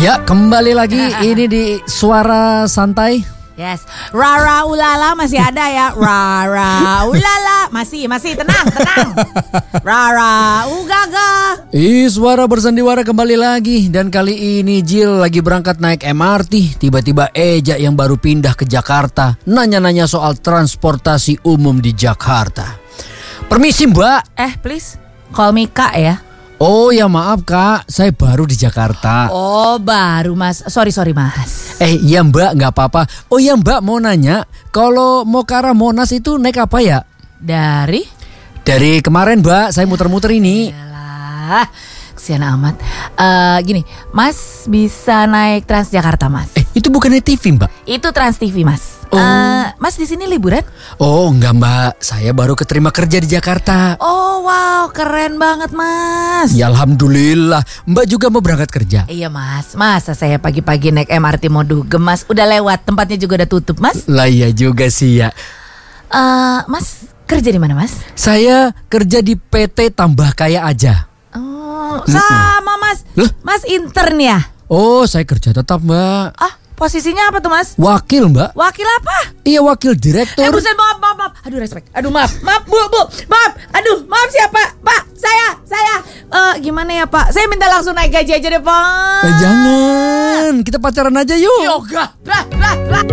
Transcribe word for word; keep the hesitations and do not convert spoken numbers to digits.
Ya, kembali lagi ini di Suara Santai. Yes, Rara ulala masih ada ya. Rara ulala masih masih tenang tenang. Rara ugaga. Ih, Suara Bersandiwara kembali lagi. Dan kali ini Jill lagi berangkat naik M R T. Tiba-tiba Eja yang baru pindah ke Jakarta nanya-nanya soal transportasi umum di Jakarta. Permisi mbak. Eh please, call me Kak ya. Oh ya maaf kak, saya baru di Jakarta. Oh baru mas, sorry sorry mas. Eh iya mbak, gak apa-apa. Oh iya mbak, mau nanya, kalau mau ke arah Monas itu naik apa ya? Dari? Dari kemarin mbak, saya muter-muter ini. Yalah, kesian amat. uh, Gini, mas bisa naik Transjakarta mas. Eh itu bukannya T V mbak? Itu Trans T V mas. Oh. uh, Mas di sini liburan? Oh enggak mbak, saya baru keterima kerja di Jakarta. Oh wow, keren banget mas. Ya alhamdulillah. Mbak juga mau berangkat kerja? Iya mas, masa saya pagi-pagi naik M R T mau dugem mas. Udah lewat, tempatnya juga udah tutup mas. Lah iya juga sih ya. uh, Mas kerja di mana mas? Saya kerja di P T Tambah Kaya Aja. Oh sama mas. Loh? Mas intern ya? Oh saya kerja tetap mbak. Ah posisinya apa tuh mas? Wakil mbak. Wakil apa? Iya wakil direktur. Eh buset, maaf maaf maaf. Aduh respect. Aduh maaf maaf bu bu maaf. Aduh maaf siapa pak? Saya saya. Uh, gimana ya pak? Saya minta langsung naik gaji aja deh pak. Eh, jangan, kita pacaran aja yuk. Yoga.